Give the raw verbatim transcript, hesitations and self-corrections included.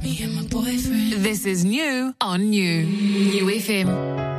me and my boyfriend. This is New on New. New F M.